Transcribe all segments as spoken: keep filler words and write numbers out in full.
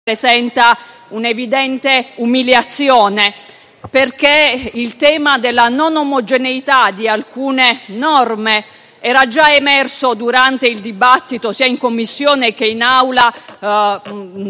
presenta un'evidente umiliazione, perché il tema della non omogeneità di alcune norme era già emerso durante il dibattito sia in Commissione che in Aula eh,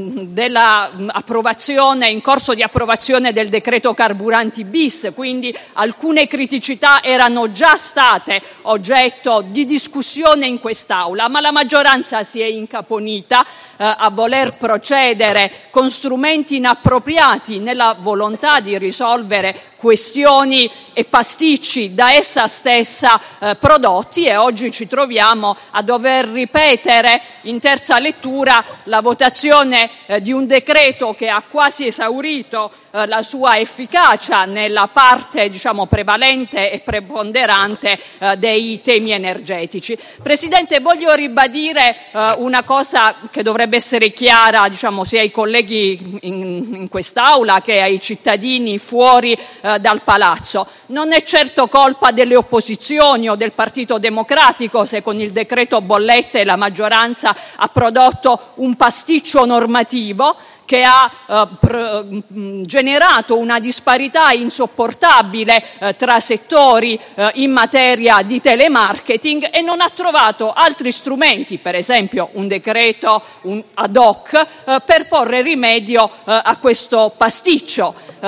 dell'approvazione, in corso di approvazione del decreto carburanti bis, quindi alcune criticità erano già state oggetto di discussione in quest'Aula, ma la maggioranza si è incaponita eh, a voler procedere con strumenti inappropriati nella volontà di risolvere questioni e pasticci da essa stessa eh, prodotti, e oggi ci troviamo a dover ripetere in terza lettura la votazione eh, di un decreto che ha quasi esaurito eh, la sua efficacia nella parte, diciamo, prevalente e preponderante eh, dei temi energetici. Presidente, voglio ribadire eh, una cosa che dovrebbe essere chiara, diciamo, sia ai colleghi in, in quest'Aula che ai cittadini fuori eh, dal Palazzo. Non è certo colpa delle opposizioni o del Partito Democratico se con il decreto bollette la maggioranza ha prodotto un pasticcio normativo che ha eh, pr- generato una disparità insopportabile eh, tra settori eh, in materia di telemarketing e non ha trovato altri strumenti, per esempio un decreto un ad hoc, eh, per porre rimedio eh, a questo pasticcio. Eh,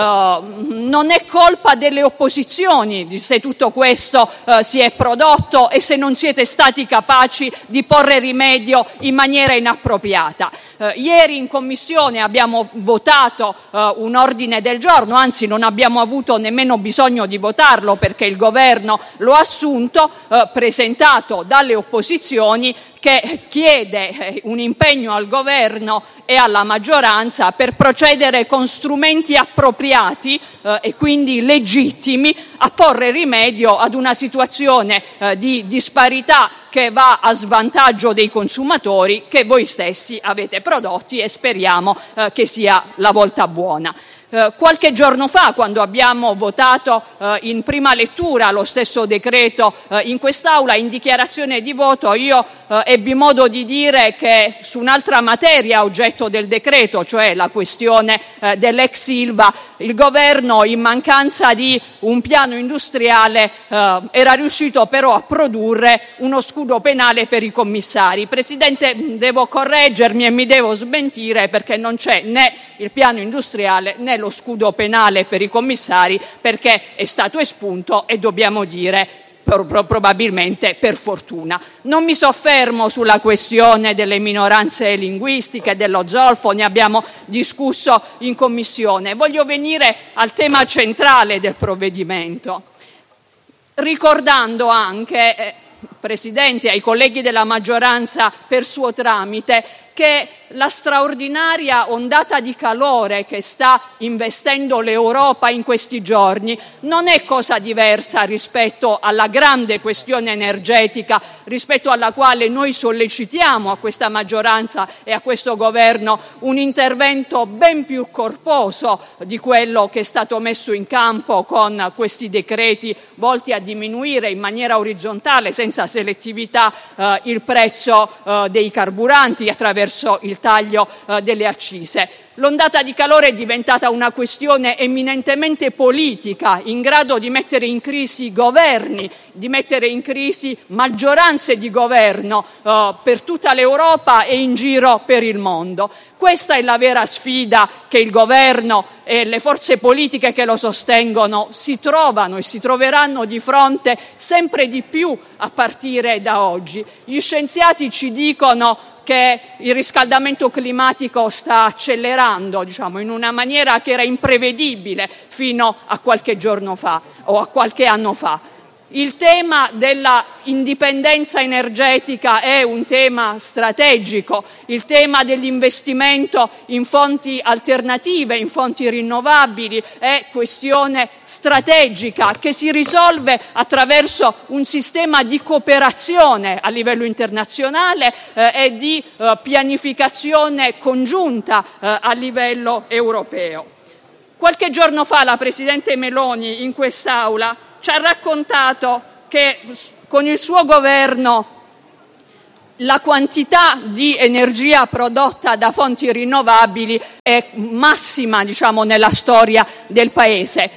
non è colpa delle opposizioni se tutto questo eh, si è prodotto e se non siete stati capaci di porre rimedio in maniera inappropriata. Eh, ieri in Commissione abbiamo votato eh, un ordine del giorno, anzi non abbiamo avuto nemmeno bisogno di votarlo perché il Governo lo ha assunto, eh, presentato dalle opposizioni, che chiede un impegno al Governo e alla maggioranza per procedere con strumenti appropriati eh, e quindi legittimi a porre rimedio ad una situazione eh, di disparità che va a svantaggio dei consumatori, che voi stessi avete prodotti, e speriamo eh, che sia la volta buona. Eh, qualche giorno fa, quando abbiamo votato eh, in prima lettura lo stesso decreto eh, in quest'Aula, in dichiarazione di voto io eh, ebbi modo di dire che su un'altra materia oggetto del decreto, cioè la questione eh, dell'ex Ilva, il Governo, in mancanza di un piano industriale, eh, era riuscito però a produrre uno scudo penale per i commissari. Presidente, devo correggermi e mi devo smentire, perché non c'è né il piano industriale né lo scudo penale per i commissari, perché è stato espunto e dobbiamo dire probabilmente per fortuna. Non mi soffermo sulla questione delle minoranze linguistiche, dello zolfo, ne abbiamo discusso in Commissione. Voglio venire al tema centrale del provvedimento, ricordando anche, eh, Presidente, ai colleghi della maggioranza per suo tramite, che la straordinaria ondata di calore che sta investendo l'Europa in questi giorni non è cosa diversa rispetto alla grande questione energetica, rispetto alla quale noi sollecitiamo a questa maggioranza e a questo Governo un intervento ben più corposo di quello che è stato messo in campo con questi decreti volti a diminuire in maniera orizzontale, senza selettività, eh, il prezzo eh, dei carburanti attraverso il taglio eh, delle accise. L'ondata di calore è diventata una questione eminentemente politica, in grado di mettere in crisi governi, di mettere in crisi maggioranze di governo eh, per tutta l'Europa e in giro per il mondo. Questa è la vera sfida che il Governo e le forze politiche che lo sostengono si trovano e si troveranno di fronte sempre di più a partire da oggi. Gli scienziati ci dicono che il riscaldamento climatico sta accelerando, diciamo, in una maniera che era imprevedibile fino a qualche giorno fa o a qualche anno fa. Il tema della indipendenza energetica è un tema strategico, il tema dell'investimento in fonti alternative, in fonti rinnovabili, è questione strategica che si risolve attraverso un sistema di cooperazione a livello internazionale eh, e di eh, pianificazione congiunta eh, a livello europeo. Qualche giorno fa la Presidente Meloni in quest'Aula ci ha raccontato che con il suo governo la quantità di energia prodotta da fonti rinnovabili è massima, diciamo, nella storia del Paese.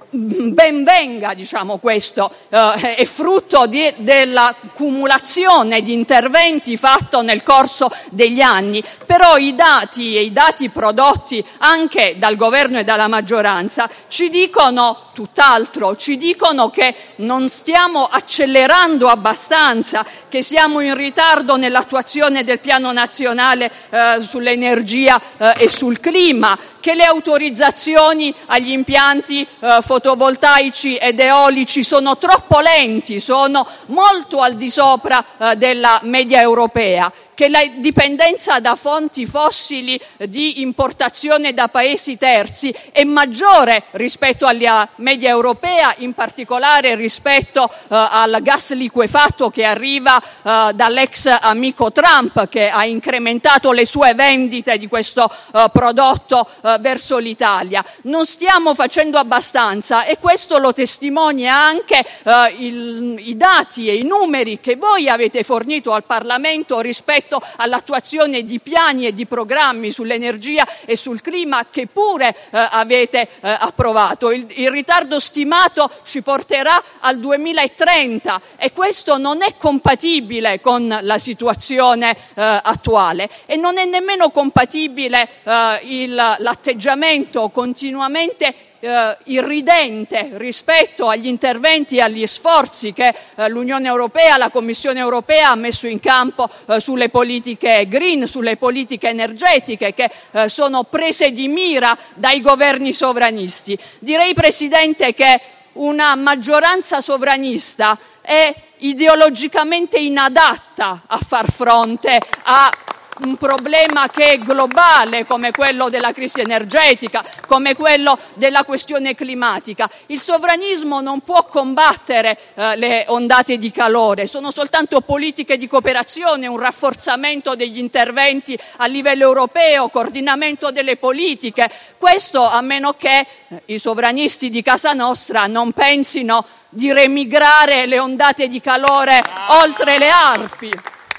Ben venga, diciamo, questo, eh, è frutto di, della cumulazione di interventi fatto nel corso degli anni, però i dati e i dati prodotti anche dal governo e dalla maggioranza ci dicono tutt'altro, ci dicono che non stiamo accelerando abbastanza, che siamo in ritardo nell'attuazione del piano nazionale eh, sull'energia eh, e sul clima, che le autorizzazioni agli impianti eh, fotovoltaici ed eolici sono troppo lenti, sono molto al di sopra eh, della media europea, che la dipendenza da fonti fossili di importazione da paesi terzi è maggiore rispetto alla media europea, in particolare rispetto eh, al gas liquefatto che arriva eh, dall'ex amico Trump, che ha incrementato le sue vendite di questo eh, prodotto eh, verso l'Italia. Non stiamo facendo abbastanza e questo lo testimonia anche eh, il, i dati e i numeri che voi avete fornito al Parlamento rispetto all'attuazione di piani e di programmi sull'energia e sul clima che pure eh, avete eh, approvato. Il, il ritardo stimato ci porterà al duemilatrenta e questo non è compatibile con la situazione eh, attuale e non è nemmeno compatibile eh, il, l'atteggiamento continuamente Eh, irridente rispetto agli interventi e agli sforzi che eh, l'Unione Europea, la Commissione Europea ha messo in campo eh, sulle politiche green, sulle politiche energetiche che eh, sono prese di mira dai governi sovranisti. Direi, Presidente, che una maggioranza sovranista è ideologicamente inadatta a far fronte a un problema che è globale come quello della crisi energetica, come quello della questione climatica. Il sovranismo non può combattere eh, le ondate di calore, sono soltanto politiche di cooperazione, un rafforzamento degli interventi a livello europeo, coordinamento delle politiche. Questo a meno che eh, i sovranisti di casa nostra non pensino di remigrare le ondate di calore oltre le Alpi.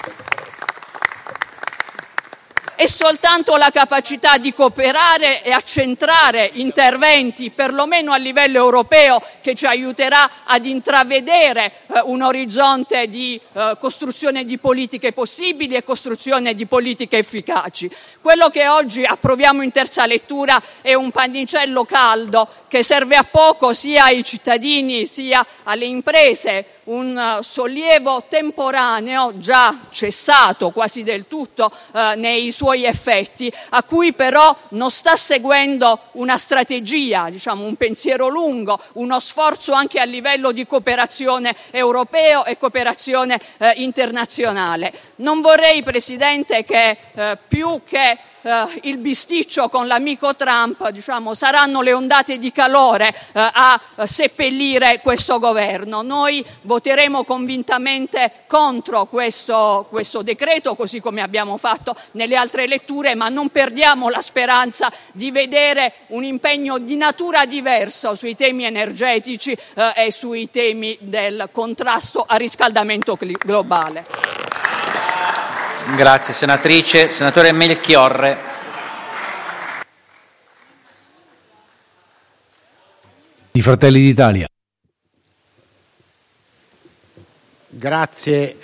È soltanto la capacità di cooperare e accentrare interventi, perlomeno a livello europeo, che ci aiuterà ad intravedere eh, un orizzonte di eh, costruzione di politiche possibili e costruzione di politiche efficaci. Quello che oggi approviamo in terza lettura è un pannicello caldo che serve a poco sia ai cittadini sia alle imprese, un sollievo temporaneo già cessato quasi del tutto eh, nei suoi effetti, a cui però non sta seguendo una strategia, diciamo un pensiero lungo, uno sforzo anche a livello di cooperazione europeo e cooperazione eh, internazionale. Non vorrei, Presidente, che eh, più che Uh, il bisticcio con l'amico Trump, diciamo, saranno le ondate di calore uh, a uh, seppellire questo governo. Noi voteremo convintamente contro questo, questo decreto, così come abbiamo fatto nelle altre letture, ma non perdiamo la speranza di vedere un impegno di natura diversa sui temi energetici uh, e sui temi del contrasto al riscaldamento globale. Grazie senatrice. Senatore Melchiorre. Di Fratelli d'Italia. Grazie,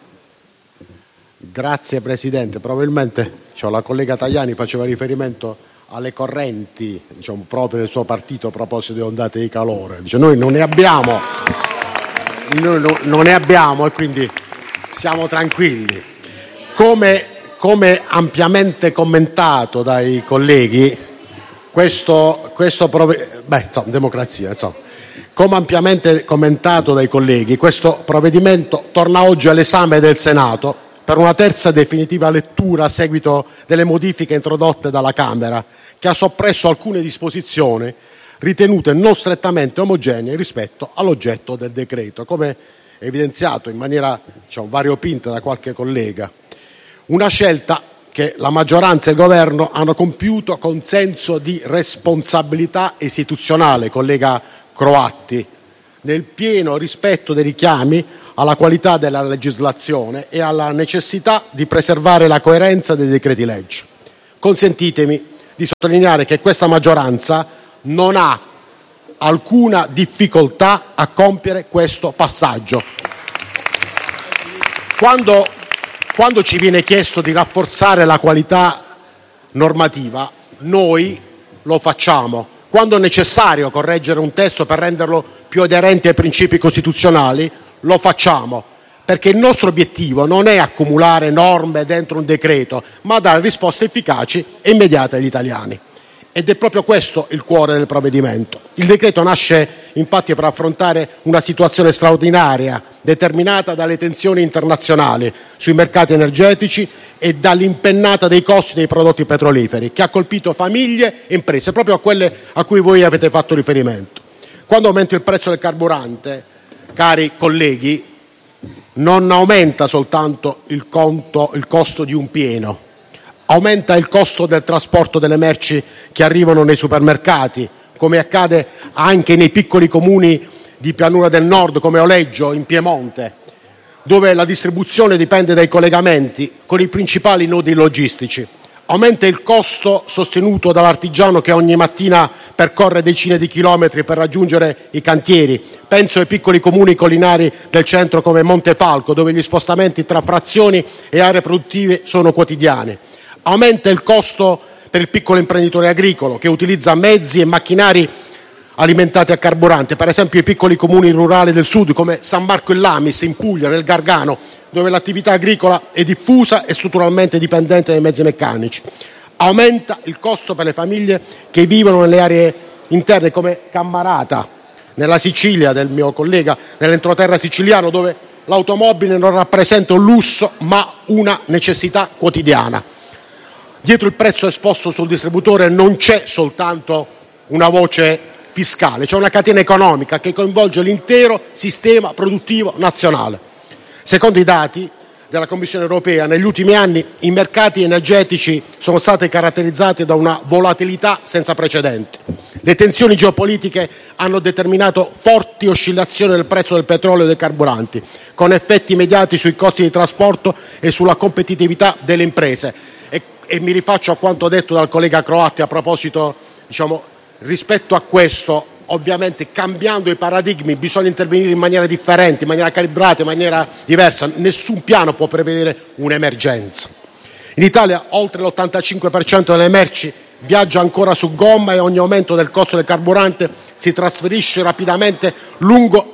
grazie Presidente. Probabilmente cioè, la collega Tajani faceva riferimento alle correnti, diciamo, proprio del suo partito a proposito di ondate di calore. Dice, noi non ne abbiamo, noi non ne abbiamo e quindi siamo tranquilli. Come, come ampiamente commentato dai colleghi, questo, questo beh, insomma, democrazia, insomma, come ampiamente commentato dai colleghi, questo provvedimento torna oggi all'esame del Senato per una terza definitiva lettura a seguito delle modifiche introdotte dalla Camera, che ha soppresso alcune disposizioni ritenute non strettamente omogenee rispetto all'oggetto del decreto, come evidenziato in maniera, diciamo, variopinta da qualche collega. Una scelta che la maggioranza e il governo hanno compiuto con senso di responsabilità istituzionale, collega Croatti, nel pieno rispetto dei richiami alla qualità della legislazione e alla necessità di preservare la coerenza dei decreti legge. Consentitemi di sottolineare che questa maggioranza non ha alcuna difficoltà a compiere questo passaggio. Quando, quando ci viene chiesto di rafforzare la qualità normativa, noi lo facciamo. Quando è necessario correggere un testo per renderlo più aderente ai principi costituzionali, lo facciamo, perché il nostro obiettivo non è accumulare norme dentro un decreto, ma dare risposte efficaci e immediate agli italiani. Ed è proprio questo il cuore del provvedimento. Il decreto nasce infatti per affrontare una situazione straordinaria determinata dalle tensioni internazionali sui mercati energetici e dall'impennata dei costi dei prodotti petroliferi, che ha colpito famiglie e imprese, proprio a quelle a cui voi avete fatto riferimento. Quando aumenta il prezzo del carburante, cari colleghi, non aumenta soltanto il, conto, il costo di un pieno, aumenta il costo del trasporto delle merci che arrivano nei supermercati, come accade anche nei piccoli comuni di pianura del nord come Oleggio in Piemonte, dove la distribuzione dipende dai collegamenti con i principali nodi logistici. Aumenta il costo sostenuto dall'artigiano che ogni mattina percorre decine di chilometri per raggiungere i cantieri. Penso ai piccoli comuni collinari del centro come Montefalco, dove gli spostamenti tra frazioni e aree produttive sono quotidiani. Aumenta il costo per il piccolo imprenditore agricolo che utilizza mezzi e macchinari alimentati a carburante, per esempio i piccoli comuni rurali del sud come San Marco in Lamis, in Puglia, nel Gargano, dove l'attività agricola è diffusa e strutturalmente dipendente dai mezzi meccanici. Aumenta il costo per le famiglie che vivono nelle aree interne come Cammarata, nella Sicilia del mio collega, nell'entroterra siciliano, dove l'automobile non rappresenta un lusso ma una necessità quotidiana. Dietro il prezzo esposto sul distributore non c'è soltanto una voce fiscale, c'è una catena economica che coinvolge l'intero sistema produttivo nazionale. Secondo i dati della Commissione europea, negli ultimi anni i mercati energetici sono stati caratterizzati da una volatilità senza precedenti. Le tensioni geopolitiche hanno determinato forti oscillazioni del prezzo del petrolio e dei carburanti, con effetti immediati sui costi di trasporto e sulla competitività delle imprese. E, e mi rifaccio a quanto detto dal collega Croatti a proposito, diciamo, rispetto a questo, ovviamente cambiando i paradigmi bisogna intervenire in maniera differente, in maniera calibrata, in maniera diversa. Nessun piano può prevedere un'emergenza. In Italia oltre l'ottantacinque per cento delle merci viaggia ancora su gomma e ogni aumento del costo del carburante si trasferisce rapidamente lungo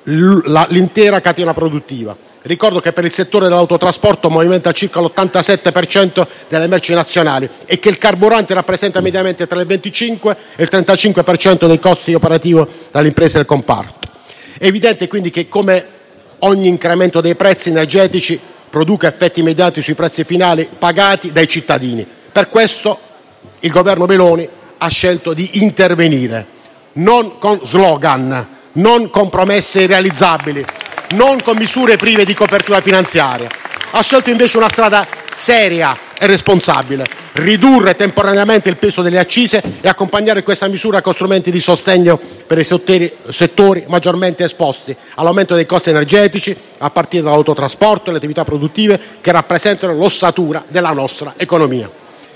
l'intera catena produttiva. Ricordo che per il settore dell'autotrasporto movimenta circa l'ottantasette per cento delle merci nazionali e che il carburante rappresenta mediamente tra il venticinque e il trentacinque per cento dei costi operativi dalle imprese del comparto. È evidente quindi che come ogni incremento dei prezzi energetici produca effetti immediati sui prezzi finali pagati dai cittadini. Per questo il governo Meloni ha scelto di intervenire, non con slogan, non con promesse irrealizzabili, non con misure prive di copertura finanziaria. Ha scelto invece una strada seria e responsabile: ridurre temporaneamente il peso delle accise e accompagnare questa misura con strumenti di sostegno per i settori, settori maggiormente esposti all'aumento dei costi energetici, a partire dall'autotrasporto e le attività produttive che rappresentano l'ossatura della nostra economia.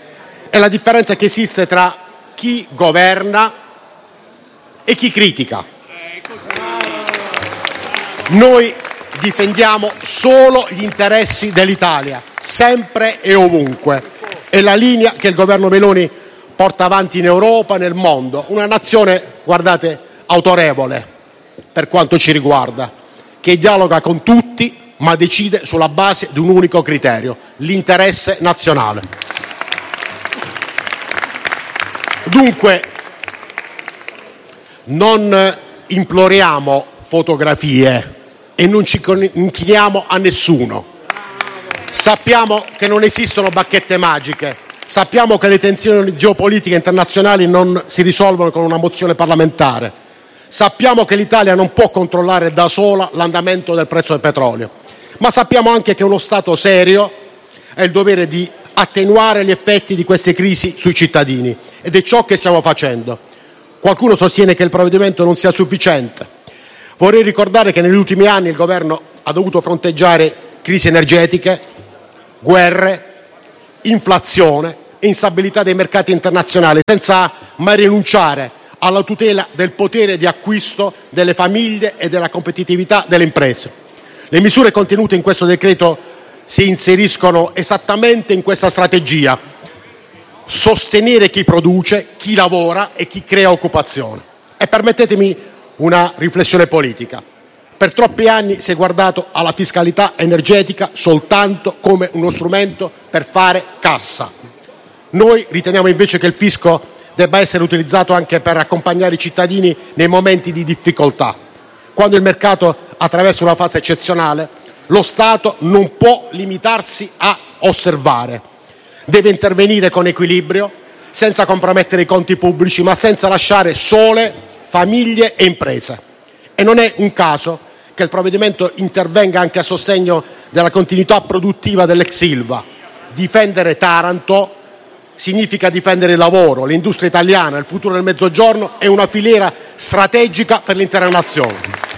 È la differenza che esiste tra chi governa e chi critica. Noi difendiamo solo gli interessi dell'Italia, sempre e ovunque. È la linea che il governo Meloni porta avanti in Europa e nel mondo. Una nazione, guardate, autorevole per quanto ci riguarda, che dialoga con tutti ma decide sulla base di un unico criterio: l'interesse nazionale. Dunque, non imploriamo fotografie e non ci inchiniamo a nessuno. Sappiamo che non esistono bacchette magiche, sappiamo che le tensioni geopolitiche internazionali non si risolvono con una mozione parlamentare, sappiamo che l'Italia non può controllare da sola l'andamento del prezzo del petrolio, ma sappiamo anche che uno Stato serio ha il dovere di attenuare gli effetti di queste crisi sui cittadini, ed è ciò che stiamo facendo. Qualcuno sostiene che il provvedimento non sia sufficiente. Vorrei ricordare che negli ultimi anni il governo ha dovuto fronteggiare crisi energetiche, guerre, inflazione e instabilità dei mercati internazionali, senza mai rinunciare alla tutela del potere di acquisto delle famiglie e della competitività delle imprese. Le misure contenute in questo decreto si inseriscono esattamente in questa strategia: sostenere chi produce, chi lavora e chi crea occupazione. E permettetemi una riflessione politica. Per troppi anni si è guardato alla fiscalità energetica soltanto come uno strumento per fare cassa. Noi riteniamo invece che il fisco debba essere utilizzato anche per accompagnare i cittadini nei momenti di difficoltà. Quando il mercato attraversa una fase eccezionale, lo Stato non può limitarsi a osservare. Deve intervenire con equilibrio, senza compromettere i conti pubblici, ma senza lasciare sole famiglie e imprese. E non è un caso che il provvedimento intervenga anche a sostegno della continuità produttiva dell'ex Ilva. Difendere Taranto significa difendere il lavoro, l'industria italiana, il futuro del Mezzogiorno e una filiera strategica per l'intera nazione.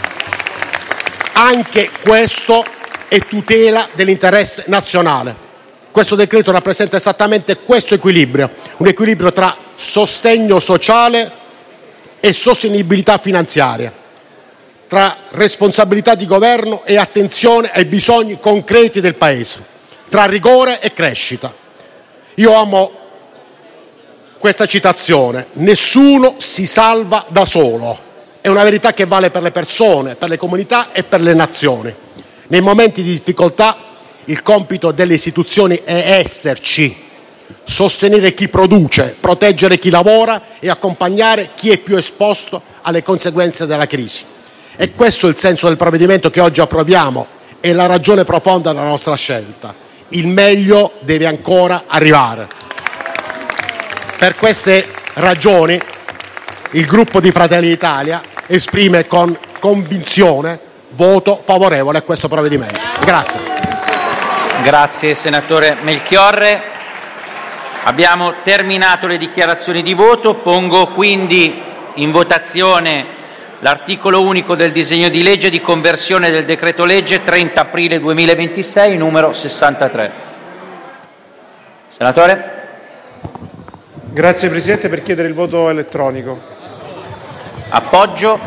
Anche questo è tutela dell'interesse nazionale. Questo decreto rappresenta esattamente questo equilibrio, un equilibrio tra sostegno sociale e sostenibilità finanziaria, tra responsabilità di governo e attenzione ai bisogni concreti del Paese, tra rigore e crescita. Io amo questa citazione: nessuno si salva da solo. È una verità che vale per le persone, per le comunità e per le nazioni. Nei momenti di difficoltà il compito delle istituzioni è esserci, sostenere chi produce, proteggere chi lavora e accompagnare chi è più esposto alle conseguenze della crisi. E questo è il senso del provvedimento che oggi approviamo e la ragione profonda della nostra scelta. Il meglio deve ancora arrivare. Per queste ragioni il gruppo di Fratelli d'Italia esprime con convinzione voto favorevole a questo provvedimento. Grazie. Grazie senatore Melchiorre. Abbiamo terminato le dichiarazioni di voto. Pongo quindi in votazione l'articolo unico del disegno di legge di conversione del decreto-legge trenta aprile duemilaventisei, numero sessantatré. Senatore? Grazie Presidente, per chiedere il voto elettronico. Appoggio.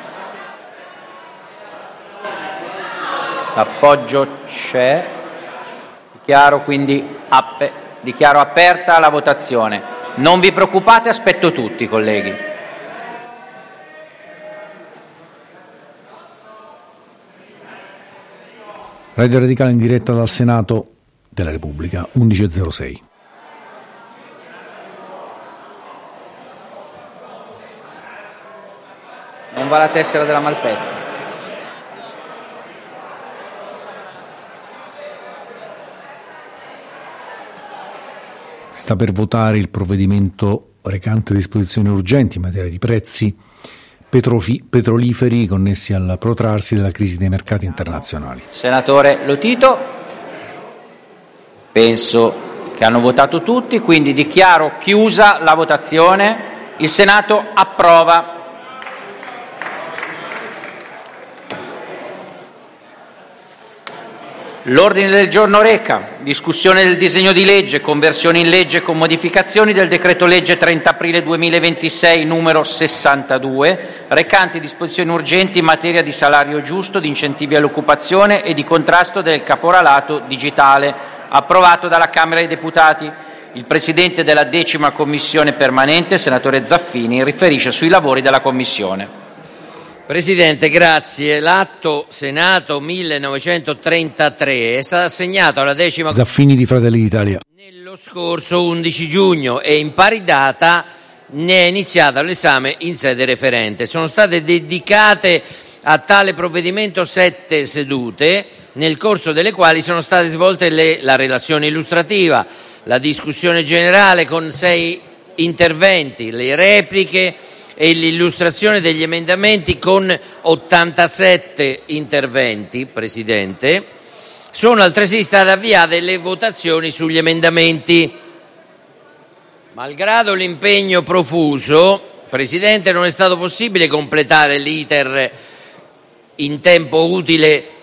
L'appoggio c'è. Dichiaro quindi appe- dichiaro aperta la votazione. Non vi preoccupate, aspetto tutti, colleghi. Radio Radicale in diretta dal Senato della Repubblica, undici e zero sei. Non va la tessera della Malpezzi. Sta per votare il provvedimento recante disposizioni urgenti in materia di prezzi petrofi- petroliferi connessi al protrarsi della crisi dei mercati internazionali. Senatore Lotito, penso che hanno votato tutti, quindi dichiaro chiusa la votazione. Il Senato approva. L'ordine del giorno reca discussione del disegno di legge, conversione in legge con modificazioni del decreto-legge trenta aprile duemilaventisei numero sessantadue, recante disposizioni urgenti in materia di salario giusto, di incentivi all'occupazione e di contrasto del caporalato digitale, approvato dalla Camera dei Deputati. Il Presidente della decima Commissione permanente, senatore Zaffini, riferisce sui lavori della Commissione. Presidente, grazie. L'atto Senato millenovecentotrentatré è stato assegnato alla decima Zaffini di Fratelli d'Italia. nello scorso undici giugno e in pari data ne è iniziato l'esame in sede referente. Sono state dedicate a tale provvedimento sette sedute, nel corso delle quali sono state svolte le, la relazione illustrativa, la discussione generale con sei interventi, le repliche e l'illustrazione degli emendamenti con ottantasette interventi, Presidente. Sono altresì state avviate le votazioni sugli emendamenti. Malgrado l'impegno profuso, Presidente, non è stato possibile completare l'iter in tempo utile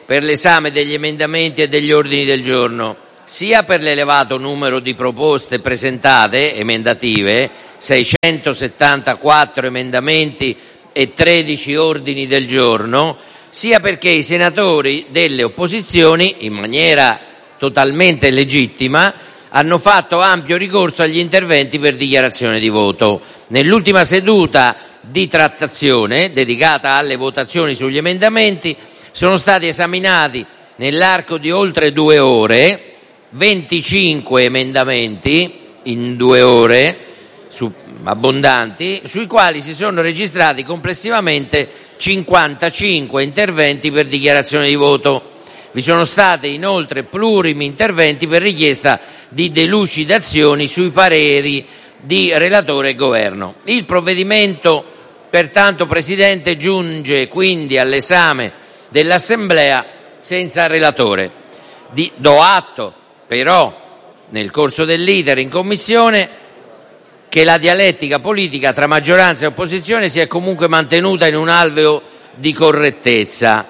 per l'esame degli emendamenti e degli ordini del giorno, sia per l'elevato numero di proposte presentate emendative, seicentosettantaquattro emendamenti e tredici ordini del giorno, sia perché i senatori delle opposizioni, in maniera totalmente legittima, hanno fatto ampio ricorso agli interventi per dichiarazione di voto. Nell'ultima seduta di trattazione dedicata alle votazioni sugli emendamenti sono stati esaminati nell'arco di oltre due ore venticinque emendamenti in due ore su, abbondanti, sui quali si sono registrati complessivamente cinquantacinque interventi per dichiarazione di voto. Vi sono stati inoltre plurimi interventi per richiesta di delucidazioni sui pareri di relatore e governo. Il provvedimento, pertanto, Presidente, giunge quindi all'esame dell'Assemblea senza relatore. Di, do atto però, nel corso dell'iter in Commissione, che la dialettica politica tra maggioranza e opposizione si è comunque mantenuta in un alveo di correttezza.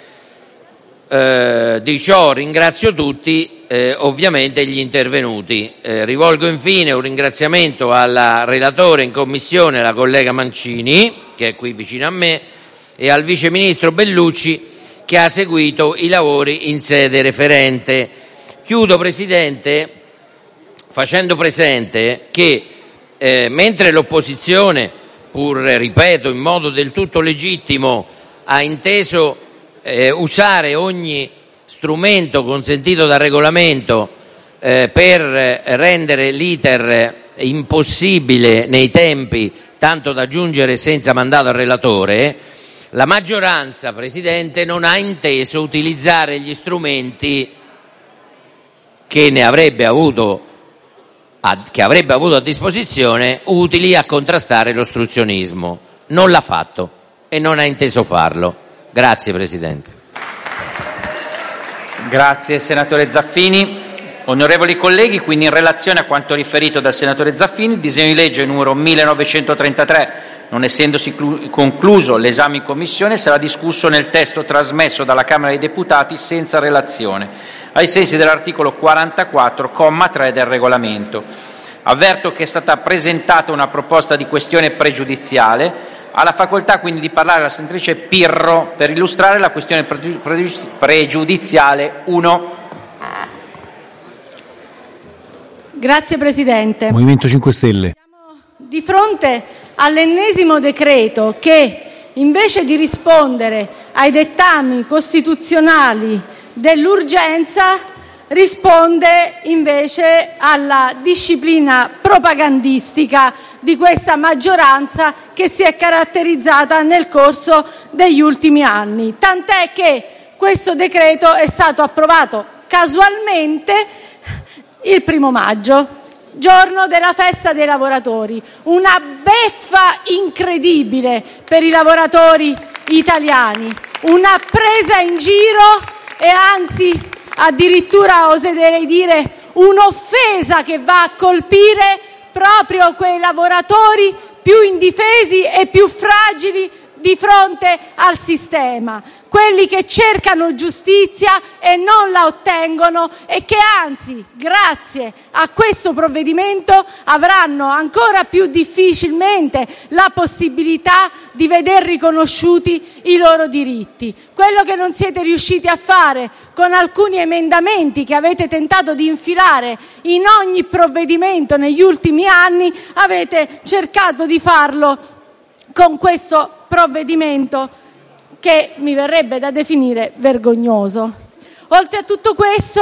Eh, di ciò ringrazio tutti, eh, ovviamente gli intervenuti. Eh, rivolgo infine un ringraziamento alla relatore in Commissione, la collega Mancini, che è qui vicino a me, e al Vice Ministro Bellucci, che ha seguito i lavori in sede referente. Chiudo, Presidente, facendo presente che eh, mentre l'opposizione, pur, ripeto, in modo del tutto legittimo, ha inteso eh, usare ogni strumento consentito dal regolamento eh, per rendere l'iter impossibile nei tempi, tanto da giungere senza mandato al relatore, la maggioranza, Presidente, non ha inteso utilizzare gli strumenti che ne avrebbe avuto a, che avrebbe avuto a disposizione utili a contrastare l'ostruzionismo. Non l'ha fatto e non ha inteso farlo. Grazie, Presidente. Grazie senatore Zaffini. Onorevoli colleghi, quindi in relazione a quanto riferito dal senatore Zaffini, il disegno di legge numero millenovecentotrentatré, non essendosi concluso l'esame in Commissione, sarà discusso nel testo trasmesso dalla Camera dei Deputati senza relazione, ai sensi dell'articolo quarantaquattro, comma tre del Regolamento. Avverto che è stata presentata una proposta di questione pregiudiziale. Ha la facoltà quindi di parlare la senatrice Pirro per illustrare la questione pregiudiziale uno. Grazie Presidente. Movimento cinque Stelle. Siamo di fronte all'ennesimo decreto che, invece di rispondere ai dettami costituzionali dell'urgenza, risponde invece alla disciplina propagandistica di questa maggioranza che si è caratterizzata nel corso degli ultimi anni. Tant'è che questo decreto è stato approvato casualmente il primo maggio, giorno della festa dei lavoratori. Una beffa incredibile per i lavoratori italiani, una presa in giro e anzi addirittura oserei dire un'offesa che va a colpire proprio quei lavoratori più indifesi e più fragili di fronte al sistema, quelli che cercano giustizia e non la ottengono e che anzi, grazie a questo provvedimento, avranno ancora più difficilmente la possibilità di veder riconosciuti i loro diritti. Quello che non siete riusciti a fare con alcuni emendamenti che avete tentato di infilare in ogni provvedimento negli ultimi anni, avete cercato di farlo con questo provvedimento che mi verrebbe da definire vergognoso. Oltre a tutto questo,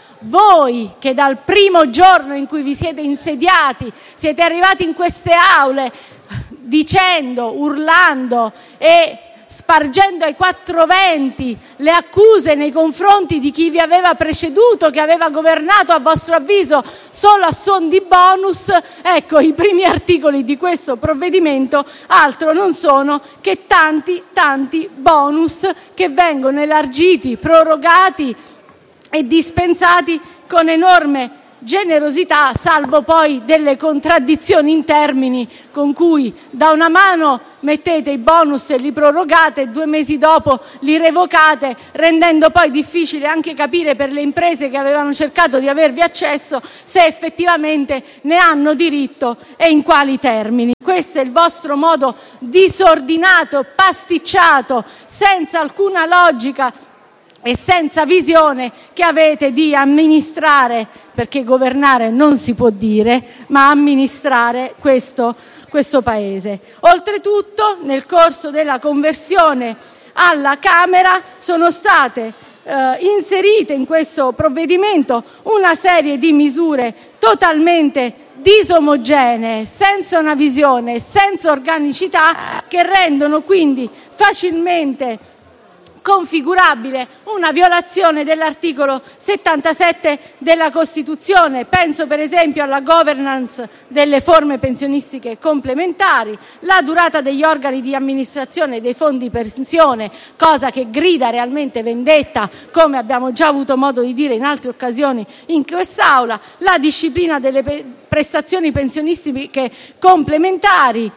voi che dal primo giorno in cui vi siete insediati siete arrivati in queste aule dicendo, urlando e spargendo ai quattro venti le accuse nei confronti di chi vi aveva preceduto, che aveva governato a vostro avviso solo a suon di bonus, ecco, i primi articoli di questo provvedimento altro non sono che tanti tanti bonus che vengono elargiti, prorogati e dispensati con enorme generosità, salvo poi delle contraddizioni in termini con cui da una mano mettete i bonus e li prorogate e due mesi dopo li revocate, rendendo poi difficile anche capire per le imprese che avevano cercato di avervi accesso se effettivamente ne hanno diritto e in quali termini. Questo è il vostro modo disordinato, pasticciato, senza alcuna logica e senza visione che avete di amministrare, perché governare non si può dire, ma amministrare questo, questo Paese. Oltretutto, nel corso della conversione alla Camera sono state eh, inserite in questo provvedimento una serie di misure totalmente disomogenee, senza una visione, senza organicità, che rendono quindi facilmente configurabile una violazione dell'articolo settantasette della Costituzione. Penso per esempio alla governance delle forme pensionistiche complementari, la durata degli organi di amministrazione dei fondi pensione, cosa che grida realmente vendetta, come abbiamo già avuto modo di dire in altre occasioni in quest'Aula, la disciplina delle pe- prestazioni pensionistiche complementari,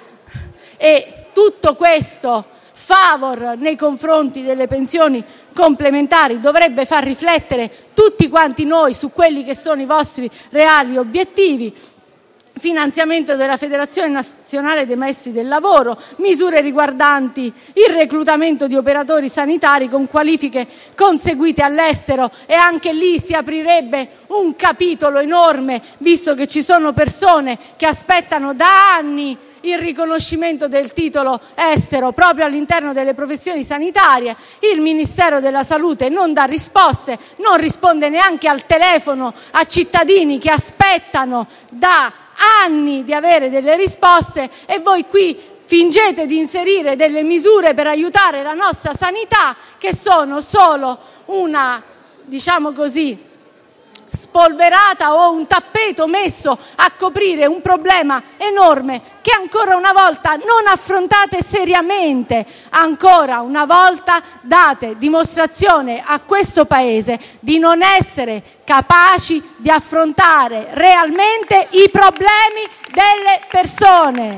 e tutto questo favor nei confronti delle pensioni complementari dovrebbe far riflettere tutti quanti noi su quelli che sono i vostri reali obiettivi. Finanziamento della Federazione Nazionale dei Maestri del Lavoro, misure riguardanti il reclutamento di operatori sanitari con qualifiche conseguite all'estero, e anche lì si aprirebbe un capitolo enorme, visto che ci sono persone che aspettano da anni il riconoscimento del titolo estero proprio all'interno delle professioni sanitarie. Il Ministero della Salute non dà risposte, non risponde neanche al telefono a cittadini che aspettano da anni di avere delle risposte, e voi qui fingete di inserire delle misure per aiutare la nostra sanità che sono solo una, diciamo così, spolverata o un tappeto messo a coprire un problema enorme che ancora una volta non affrontate seriamente. Ancora una volta date dimostrazione a questo Paese di non essere capaci di affrontare realmente i problemi delle persone.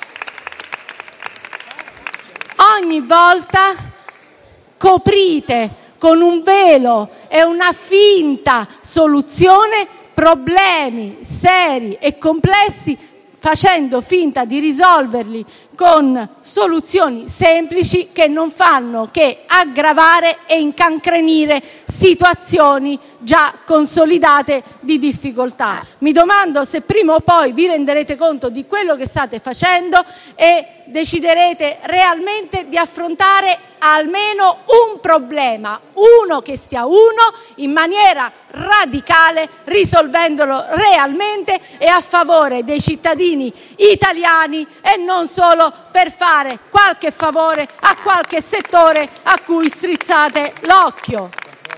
Ogni volta coprite con un velo e una finta soluzione problemi seri e complessi, facendo finta di risolverli con soluzioni semplici che non fanno che aggravare e incancrenire situazioni già consolidate di difficoltà. Mi domando se prima o poi vi renderete conto di quello che state facendo e deciderete realmente di affrontare almeno un problema, uno che sia uno, in maniera radicale, risolvendolo realmente e a favore dei cittadini italiani, e non solo per fare qualche favore a qualche settore a cui strizzate l'occhio.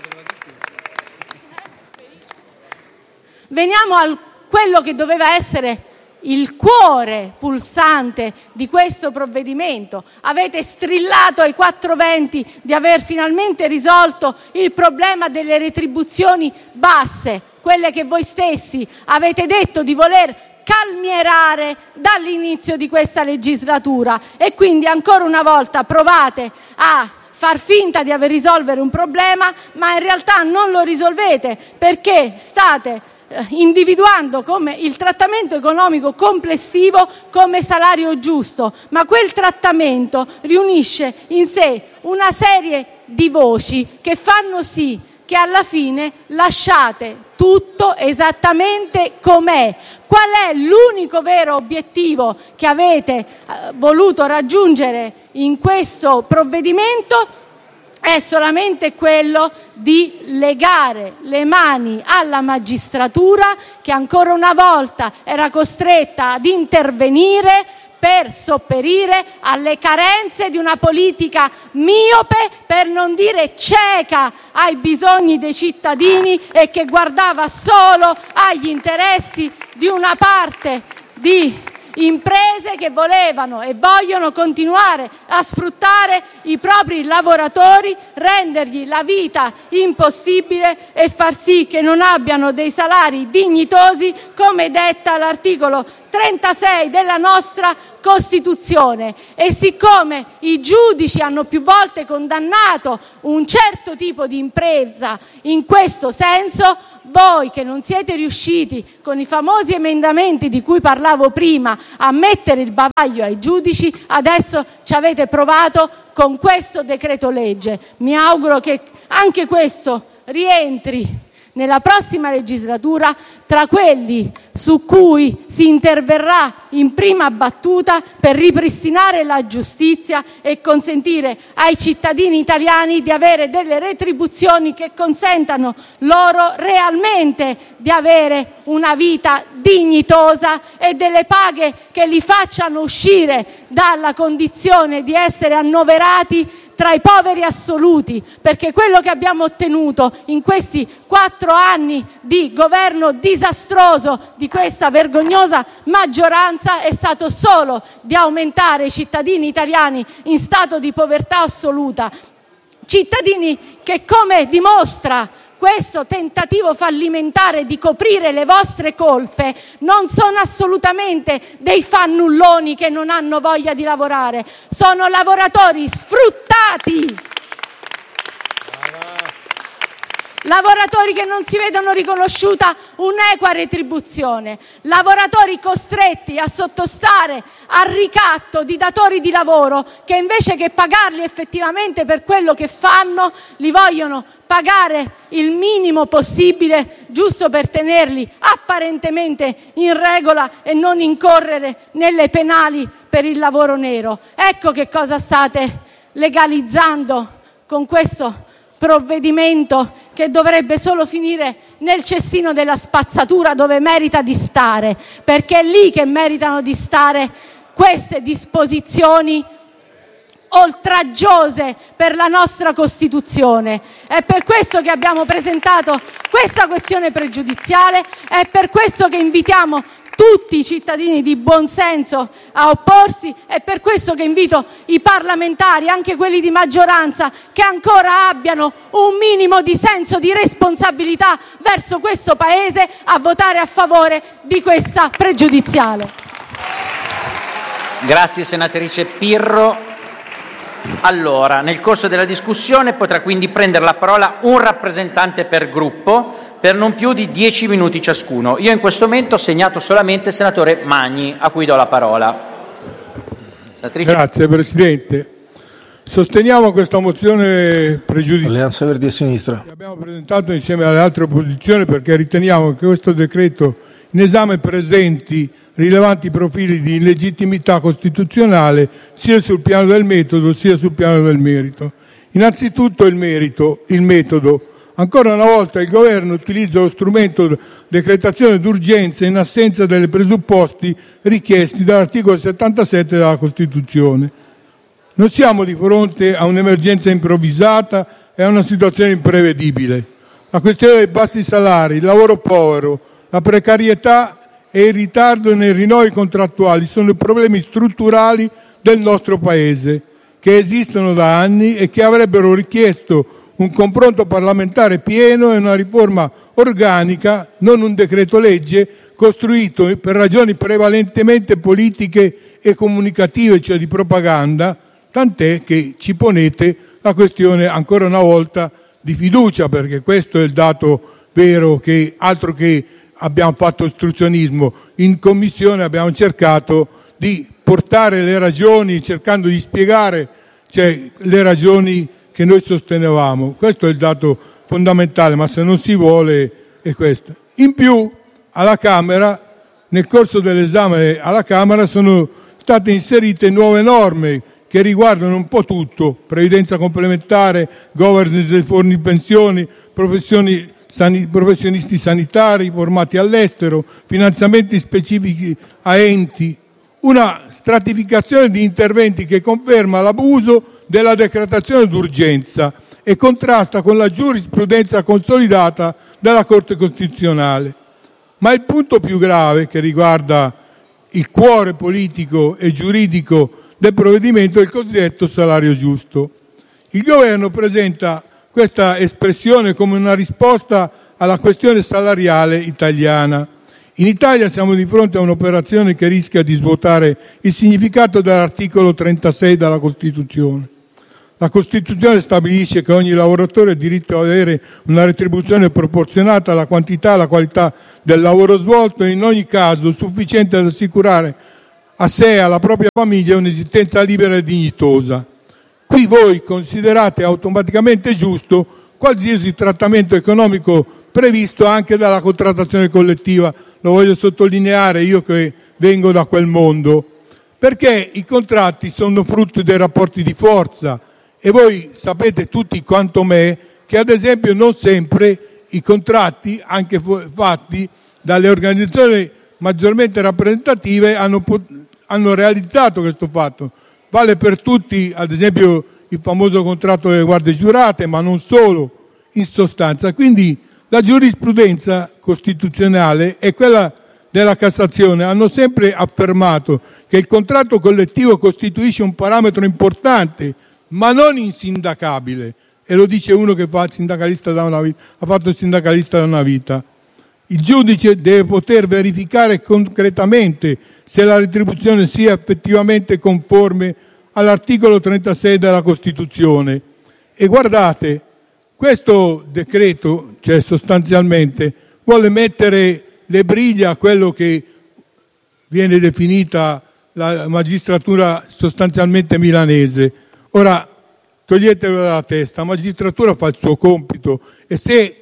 Veniamo a quello che doveva essere il cuore pulsante di questo provvedimento. Avete strillato ai quattro venti di aver finalmente risolto il problema delle retribuzioni basse, quelle che voi stessi avete detto di voler calmierare dall'inizio di questa legislatura, e quindi ancora una volta provate a far finta di aver risolvere un problema, ma in realtà non lo risolvete, perché state individuando come il trattamento economico complessivo come salario giusto, ma quel trattamento riunisce in sé una serie di voci che fanno sì che alla fine lasciate tutto esattamente com'è. Qual è l'unico vero obiettivo che avete eh, voluto raggiungere in questo provvedimento? È solamente quello di legare le mani alla magistratura, che ancora una volta era costretta ad intervenire per sopperire alle carenze di una politica miope, per non dire cieca, ai bisogni dei cittadini, e che guardava solo agli interessi di una parte di imprese che volevano e vogliono continuare a sfruttare i propri lavoratori, rendergli la vita impossibile e far sì che non abbiano dei salari dignitosi, come detta l'articolo trentasei della nostra Costituzione. E siccome i giudici hanno più volte condannato un certo tipo di impresa in questo senso, voi che non siete riusciti con i famosi emendamenti di cui parlavo prima a mettere il bavaglio ai giudici, adesso ci avete provato con questo decreto legge. Mi auguro che anche questo rientri nella prossima legislatura tra quelli su cui si interverrà in prima battuta per ripristinare la giustizia e consentire ai cittadini italiani di avere delle retribuzioni che consentano loro realmente di avere una vita dignitosa e delle paghe che li facciano uscire dalla condizione di essere annoverati tra i poveri assoluti, perché quello che abbiamo ottenuto in questi quattro anni di governo disastroso di questa vergognosa maggioranza è stato solo di aumentare i cittadini italiani in stato di povertà assoluta, cittadini che, come dimostra questo tentativo fallimentare di coprire le vostre colpe, non sono assolutamente dei fannulloni che non hanno voglia di lavorare, sono lavoratori sfruttati, lavoratori che non si vedono riconosciuta un'equa retribuzione, lavoratori costretti a sottostare al ricatto di datori di lavoro che, invece che pagarli effettivamente per quello che fanno, li vogliono pagare il minimo possibile giusto per tenerli apparentemente in regola e non incorrere nelle penali per il lavoro nero. Ecco che cosa state legalizzando con questo provvedimento, che dovrebbe solo finire nel cestino della spazzatura, dove merita di stare, perché è lì che meritano di stare queste disposizioni oltraggiose per la nostra Costituzione. È per questo che abbiamo presentato questa questione pregiudiziale, è per questo che invitiamo tutti i cittadini di buon senso a opporsi, è per questo che invito i parlamentari, anche quelli di maggioranza, che ancora abbiano un minimo di senso di responsabilità verso questo Paese, a votare a favore di questa pregiudiziale. Grazie senatrice Pirro. Allora, nel corso della discussione potrà quindi prendere la parola un rappresentante per gruppo per non più di dieci minuti ciascuno. Io in questo momento ho segnato solamente il senatore Magni, a cui do la parola. Senatrice... Grazie Presidente. Sosteniamo questa mozione pregiudiziale. Alleanza Verdi e Sinistra. Che abbiamo presentato insieme alle altre opposizioni, perché riteniamo che questo decreto in esame presenti rilevanti profili di illegittimità costituzionale sia sul piano del metodo sia sul piano del merito. Innanzitutto il merito, il metodo. Ancora una volta il Governo utilizza lo strumento decretazione d'urgenza in assenza dei presupposti richiesti dall'articolo settantasette della Costituzione. Non siamo di fronte a un'emergenza improvvisata e a una situazione imprevedibile. La questione dei bassi salari, il lavoro povero, la precarietà e il ritardo nei rinnovi contrattuali sono problemi strutturali del nostro Paese, che esistono da anni e che avrebbero richiesto un confronto parlamentare pieno e una riforma organica, non un decreto legge costruito per ragioni prevalentemente politiche e comunicative, cioè di propaganda, tant'è che ci ponete la questione ancora una volta di fiducia, perché questo è il dato vero, che altro che abbiamo fatto ostruzionismo. In Commissione abbiamo cercato di portare le ragioni, cercando di spiegare, cioè, le ragioni che noi sostenevamo. Questo è il dato fondamentale, ma se non si vuole è questo. In più, alla Camera, nel corso dell'esame alla Camera, sono state inserite nuove norme che riguardano un po' tutto: previdenza complementare, governance dei fondi pensioni, professioni San, professionisti sanitari formati all'estero, finanziamenti specifici a enti, una stratificazione di interventi che conferma l'abuso della decretazione d'urgenza e contrasta con la giurisprudenza consolidata della Corte Costituzionale. Ma il punto più grave, che riguarda il cuore politico e giuridico del provvedimento è il cosiddetto salario giusto. Il Governo presenta questa espressione come una risposta alla questione salariale italiana. In Italia siamo di fronte a un'operazione che rischia di svuotare il significato dell'articolo trentasei della Costituzione. La Costituzione stabilisce che ogni lavoratore ha diritto ad avere una retribuzione proporzionata alla quantità e alla qualità del lavoro svolto e in ogni caso sufficiente ad assicurare a sé e alla propria famiglia un'esistenza libera e dignitosa. Qui voi considerate automaticamente giusto qualsiasi trattamento economico previsto anche dalla contrattazione collettiva. Lo voglio sottolineare, io che vengo da quel mondo, perché i contratti sono frutto dei rapporti di forza e voi sapete tutti quanto me che ad esempio non sempre i contratti, anche fatti dalle organizzazioni maggiormente rappresentative, hanno, hanno realizzato questo fatto. Vale per tutti, ad esempio, il famoso contratto delle guardie giurate, ma non solo, in sostanza. Quindi la giurisprudenza costituzionale e quella della Cassazione hanno sempre affermato che il contratto collettivo costituisce un parametro importante, ma non insindacabile. E lo dice uno che fa il sindacalista da una vita, ha fatto il sindacalista da una vita. Il giudice deve poter verificare concretamente se la retribuzione sia effettivamente conforme all'articolo trentasei della Costituzione. E guardate, questo decreto, cioè sostanzialmente, vuole mettere le briglie a quello che viene definita la magistratura sostanzialmente milanese. Ora, toglietelo dalla testa, la magistratura fa il suo compito e se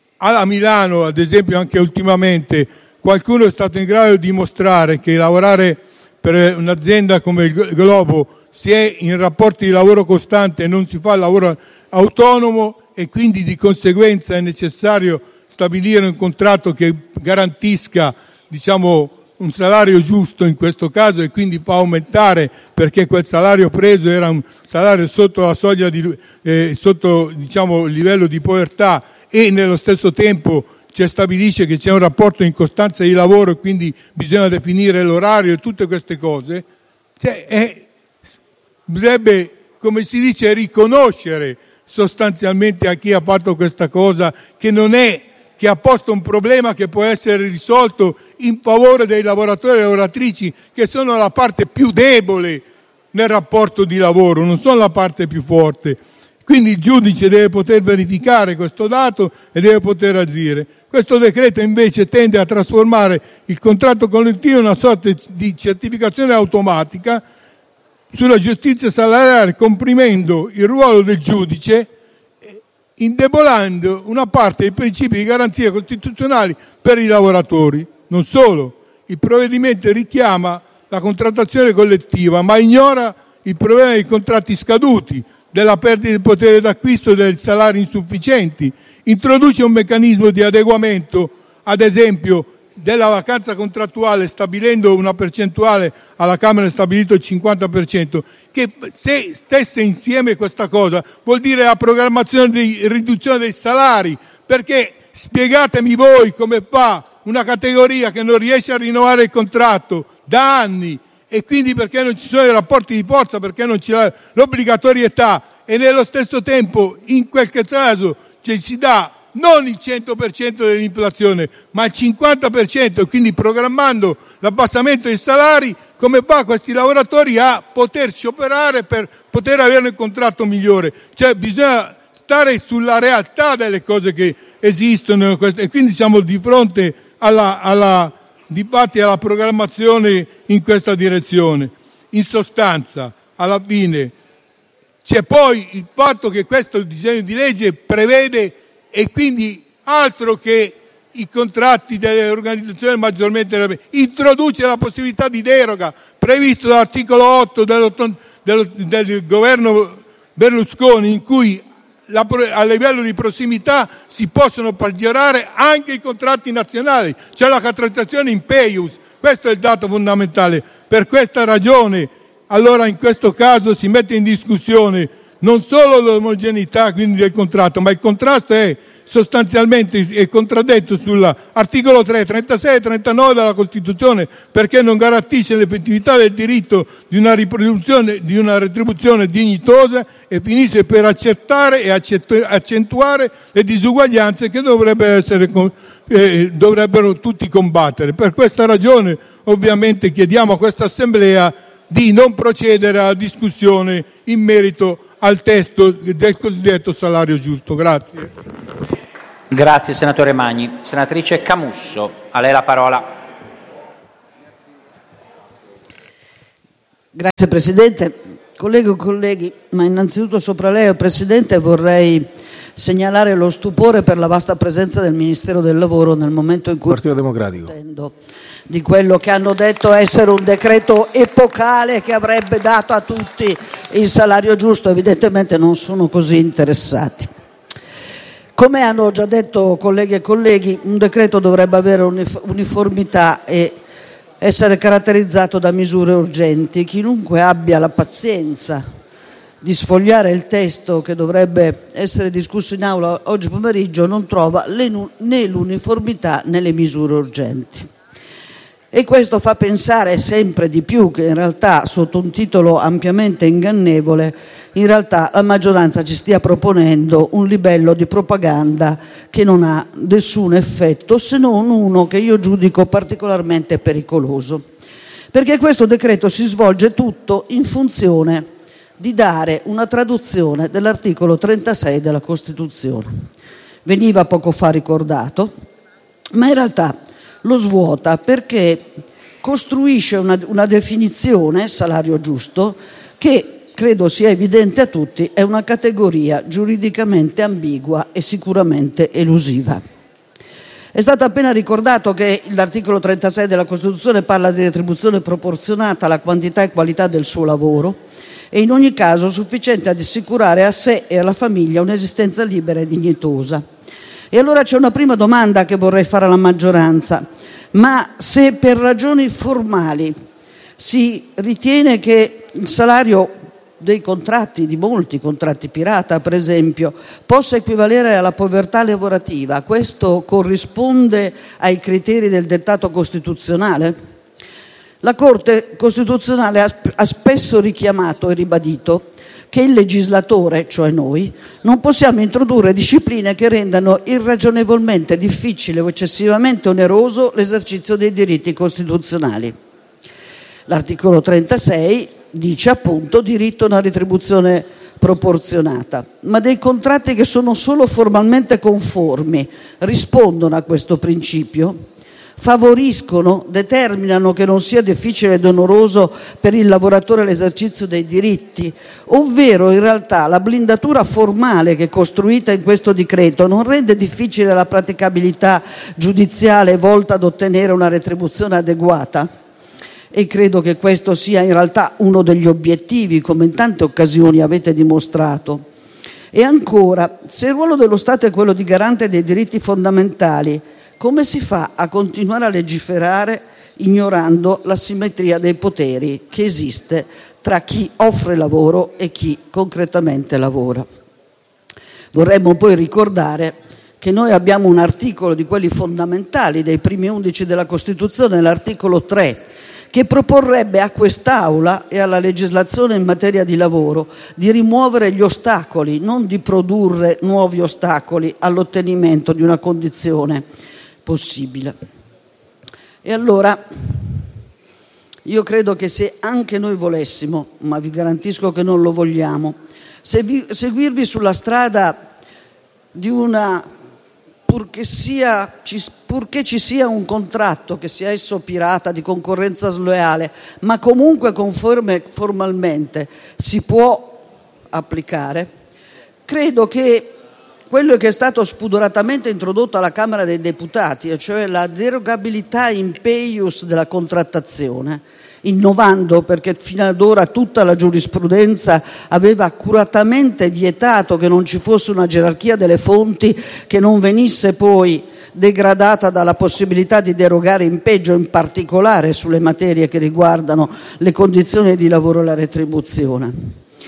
a Milano, ad esempio anche ultimamente, qualcuno è stato in grado di dimostrare che lavorare per un'azienda come il Globo si è in rapporti di lavoro costante e non si fa il lavoro autonomo e quindi di conseguenza è necessario stabilire un contratto che garantisca, diciamo, un salario giusto in questo caso e quindi fa aumentare, perché quel salario preso era un salario sotto la soglia di eh, sotto, diciamo, il livello di povertà, e nello stesso tempo ci stabilisce che c'è un rapporto in costanza di lavoro e quindi bisogna definire l'orario e tutte queste cose. Cioè, è, bisognerebbe, come si dice, riconoscere sostanzialmente a chi ha fatto questa cosa, che non è, che ha posto un problema che può essere risolto in favore dei lavoratori e lavoratrici, che sono la parte più debole nel rapporto di lavoro, non sono la parte più forte. Quindi il giudice deve poter verificare questo dato e deve poter agire. Questo decreto invece tende a trasformare il contratto collettivo in una sorta di certificazione automatica sulla giustizia salariale, comprimendo il ruolo del giudice, indebolendo una parte dei principi di garanzia costituzionali per i lavoratori. Non solo, il provvedimento richiama la contrattazione collettiva, ma ignora il problema dei contratti scaduti, della perdita del potere d'acquisto e dei salari insufficienti. Introduce un meccanismo di adeguamento, ad esempio, della vacanza contrattuale, stabilendo una percentuale, alla Camera è stabilito il cinquanta per cento, che se stesse insieme questa cosa vuol dire la programmazione di riduzione dei salari, perché spiegatemi voi come fa una categoria che non riesce a rinnovare il contratto da anni, e quindi perché non ci sono i rapporti di forza, perché non c'è l'obbligatorietà, e nello stesso tempo in quel caso cioè, si dà non il cento per cento dell'inflazione ma il cinquanta per cento, e quindi programmando l'abbassamento dei salari, come fa questi lavoratori a poter scioperare per poter avere un contratto migliore? Cioè bisogna stare sulla realtà delle cose che esistono, e quindi siamo di fronte alla, alla difatti alla programmazione in questa direzione. In sostanza, alla fine, c'è poi il fatto che questo disegno di legge prevede, e quindi altro che i contratti delle organizzazioni maggiormente, introduce la possibilità di deroga previsto dall'articolo otto dello, dello, del governo Berlusconi, in cui la, a livello di prossimità si possono peggiorare anche i contratti nazionali, c'è la contrattazione in Peius. Questo è il dato fondamentale. Per questa ragione, allora, in questo caso si mette in discussione non solo l'omogeneità quindi del contratto, ma il contrasto è sostanzialmente è contraddetto sull'articolo tre, trentasei e trentanove della Costituzione, perché non garantisce l'effettività del diritto di una riproduzione, di una retribuzione dignitosa, e finisce per accertare e accentuare le disuguaglianze che dovrebbe essere, eh, dovrebbero tutti combattere. Per questa ragione ovviamente chiediamo a questa Assemblea di non procedere alla discussione in merito al testo del cosiddetto salario giusto. Grazie. Grazie senatore Magni. Senatrice Camusso, a lei la parola. Grazie Presidente. Colleghe e colleghi, ma innanzitutto sopra lei, Presidente, vorrei segnalare lo stupore per la vasta presenza del Ministero del Lavoro nel momento in cui Partito Democratico di quello che hanno detto essere un decreto epocale che avrebbe dato a tutti il salario giusto. Evidentemente non sono così interessati. Come hanno già detto colleghe e colleghi, un decreto dovrebbe avere uniformità e essere caratterizzato da misure urgenti. Chiunque abbia la pazienza di sfogliare il testo che dovrebbe essere discusso in aula oggi pomeriggio non trova né l'uniformità né le misure urgenti. E questo fa pensare sempre di più che in realtà, sotto un titolo ampiamente ingannevole, in realtà la maggioranza ci stia proponendo un livello di propaganda che non ha nessun effetto, se non uno che io giudico particolarmente pericoloso. Perché questo decreto si svolge tutto in funzione di dare una traduzione dell'articolo trentasei della Costituzione. Veniva poco fa ricordato, ma in realtà lo svuota perché costruisce una, una definizione, salario giusto, che credo sia evidente a tutti, è una categoria giuridicamente ambigua e sicuramente elusiva. È stato appena ricordato che l'articolo trentasei della Costituzione parla di retribuzione proporzionata alla quantità e qualità del suo lavoro e in ogni caso sufficiente ad assicurare a sé e alla famiglia un'esistenza libera e dignitosa. E allora c'è una prima domanda che vorrei fare alla maggioranza: ma se per ragioni formali si ritiene che il salario dei contratti, di molti contratti pirata per esempio, possa equivalere alla povertà lavorativa, questo corrisponde ai criteri del dettato costituzionale? La Corte Costituzionale ha spesso richiamato e ribadito che il legislatore, cioè noi, non possiamo introdurre discipline che rendano irragionevolmente difficile o eccessivamente oneroso l'esercizio dei diritti costituzionali. L'articolo trentasei dice appunto diritto a una retribuzione proporzionata, ma dei contratti che sono solo formalmente conformi rispondono a questo principio? Favoriscono, determinano che non sia difficile ed onoroso per il lavoratore l'esercizio dei diritti, ovvero in realtà la blindatura formale che è costruita in questo decreto non rende difficile la praticabilità giudiziale volta ad ottenere una retribuzione adeguata? E credo che questo sia in realtà uno degli obiettivi, come in tante occasioni avete dimostrato. E ancora, se il ruolo dello Stato è quello di garante dei diritti fondamentali, come si fa a continuare a legiferare ignorando l'asimmetria dei poteri che esiste tra chi offre lavoro e chi concretamente lavora? Vorremmo poi ricordare che noi abbiamo un articolo di quelli fondamentali dei primi undici della Costituzione, l'articolo tre, che proporrebbe a quest'Aula e alla legislazione in materia di lavoro di rimuovere gli ostacoli, non di produrre nuovi ostacoli all'ottenimento di una condizione possibile. E allora io credo che se anche noi volessimo, ma vi garantisco che non lo vogliamo, se vi, seguirvi sulla strada di una purché, sia, ci, purché ci sia un contratto, che sia esso pirata, di concorrenza sleale, ma comunque conforme formalmente si può applicare, credo che quello che è stato spudoratamente introdotto alla Camera dei Deputati, e cioè la derogabilità in peius della contrattazione, innovando, perché fino ad ora tutta la giurisprudenza aveva accuratamente vietato che non ci fosse una gerarchia delle fonti che non venisse poi degradata dalla possibilità di derogare in peggio, in particolare sulle materie che riguardano le condizioni di lavoro e la retribuzione.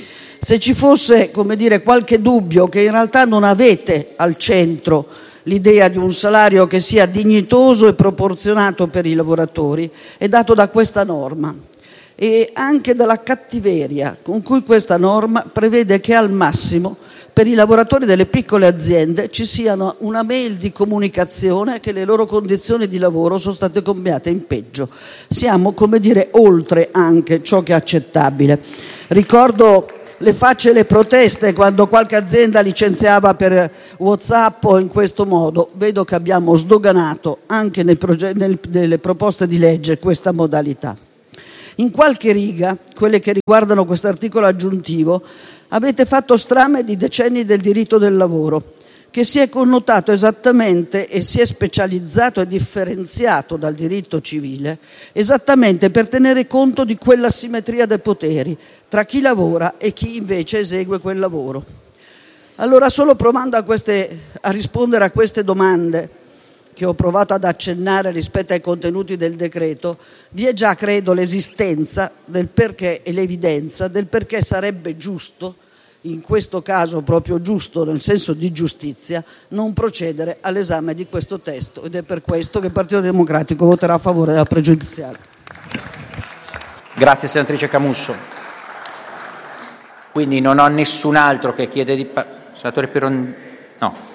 se ci fosse, come dire, qualche dubbio che in realtà non avete al centro l'idea di un salario che sia dignitoso e proporzionato per i lavoratori, è dato da questa norma e anche dalla cattiveria con cui questa norma prevede che al massimo per i lavoratori delle piccole aziende ci siano una mail di comunicazione che le loro condizioni di lavoro sono state cambiate in peggio. Siamo, come dire, oltre anche ciò che è accettabile. Ricordo le facce e le proteste quando qualche azienda licenziava per WhatsApp o in questo modo. Vedo che abbiamo sdoganato anche nei proge- nel, nelle proposte di legge questa modalità. In qualche riga, quelle che riguardano questo articolo aggiuntivo, avete fatto strame di decenni del diritto del lavoro, che si è connotato esattamente e si è specializzato e differenziato dal diritto civile, esattamente per tenere conto di quella simmetria dei poteri tra chi lavora e chi invece esegue quel lavoro. Allora, solo provando a, queste, a rispondere a queste domande, che ho provato ad accennare rispetto ai contenuti del decreto, vi è già, credo, l'esistenza del perché e l'evidenza del perché sarebbe giusto, in questo caso proprio giusto nel senso di giustizia, non procedere all'esame di questo testo, ed è per questo che il Partito Democratico voterà a favore della pregiudiziale. Grazie senatrice Camusso. Quindi non ho nessun altro che chiede di par- senatore Piron... no.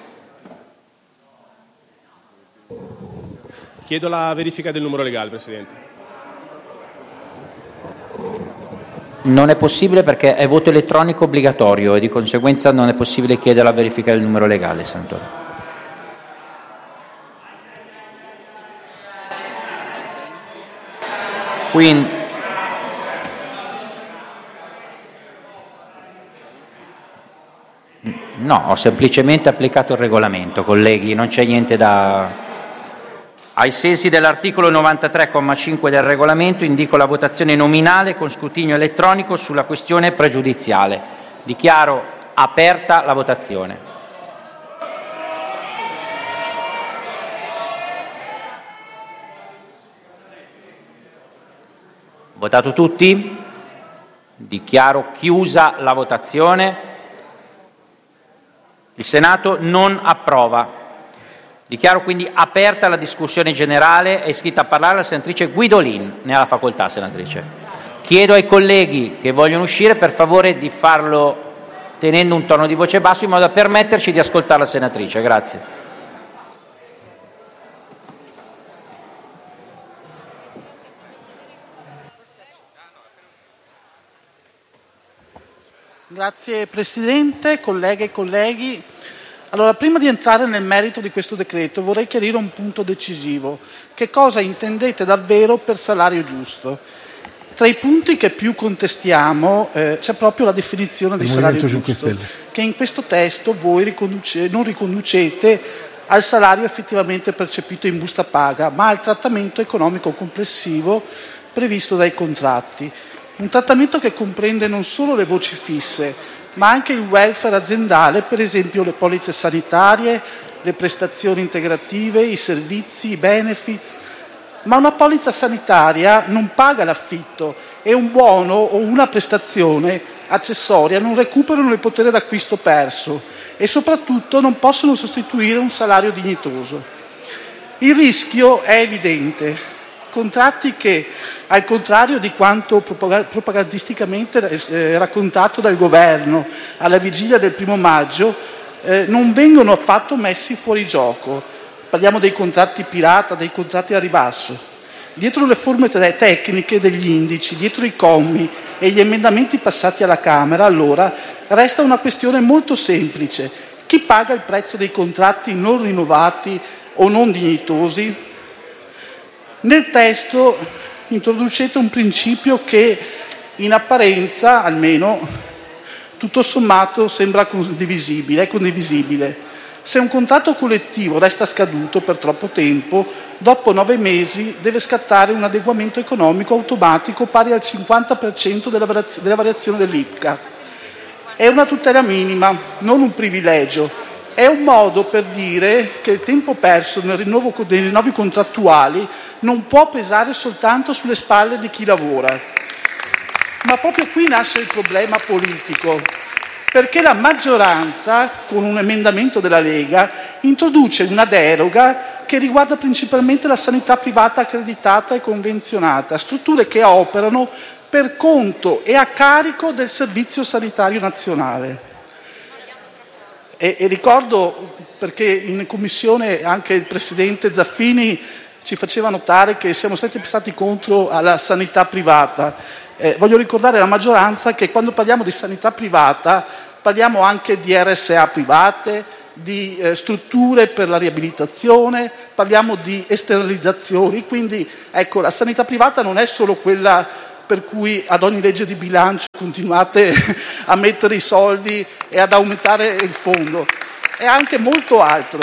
Chiedo la verifica del numero legale, Presidente. Non è possibile perché è voto elettronico obbligatorio e di conseguenza non è possibile chiedere la verifica del numero legale, senatore. Quindi no, ho semplicemente applicato il regolamento, colleghi, non c'è niente da... Ai sensi dell'articolo novantatré, comma cinque del regolamento, indico la votazione nominale con scrutinio elettronico sulla questione pregiudiziale. Dichiaro aperta la votazione. Votato tutti? Dichiaro chiusa la votazione. Il Senato non approva. Dichiaro quindi aperta la discussione generale. È iscritta a parlare la senatrice Guidolin. Ne ha la facoltà, senatrice. Chiedo ai colleghi che vogliono uscire per favore di farlo tenendo un tono di voce basso in modo da permetterci di ascoltare la senatrice. Grazie. Grazie Presidente, colleghe e colleghi. Allora, prima di entrare nel merito di questo decreto vorrei chiarire un punto decisivo. Che cosa intendete davvero per salario giusto? Tra i punti che più contestiamo eh, c'è proprio la definizione di salario giusto, che in questo testo voi riconduce, non riconducete al salario effettivamente percepito in busta paga, ma al trattamento economico complessivo previsto dai contratti. Un trattamento che comprende non solo le voci fisse, ma anche il welfare aziendale, per esempio le polizze sanitarie, le prestazioni integrative, i servizi, i benefits. Ma una polizza sanitaria non paga l'affitto e un buono o una prestazione accessoria non recuperano il potere d'acquisto perso e soprattutto non possono sostituire un salario dignitoso. Il rischio è evidente. Contratti che, al contrario di quanto propagandisticamente eh, raccontato dal governo alla vigilia del primo maggio, eh, non vengono affatto messi fuori gioco. Parliamo dei contratti pirata, dei contratti a ribasso. Dietro le forme te- tecniche degli indici, dietro i commi e gli emendamenti passati alla Camera, allora, resta una questione molto semplice. Chi paga il prezzo dei contratti non rinnovati o non dignitosi? Nel testo introducete un principio che in apparenza, almeno, tutto sommato sembra condivisibile, è condivisibile. Se un contratto collettivo resta scaduto per troppo tempo, dopo nove mesi deve scattare un adeguamento economico automatico pari al cinquanta per cento della variazione dell'I P C A. È una tutela minima, non un privilegio. È un modo per dire che il tempo perso nel rinnovo dei rinnovi contrattuali non può pesare soltanto sulle spalle di chi lavora. Ma proprio qui nasce il problema politico, perché la maggioranza, con un emendamento della Lega, introduce una deroga che riguarda principalmente la sanità privata accreditata e convenzionata, strutture che operano per conto e a carico del Servizio Sanitario Nazionale. E, e ricordo, perché in commissione anche il presidente Zaffini ci faceva notare che siamo sempre stati contro alla sanità privata. Eh, voglio ricordare alla maggioranza che quando parliamo di sanità privata parliamo anche di R S A private, di eh, strutture per la riabilitazione, parliamo di esternalizzazioni, quindi ecco, la sanità privata non è solo quella per cui ad ogni legge di bilancio continuate a mettere i soldi e ad aumentare il fondo, è anche molto altro.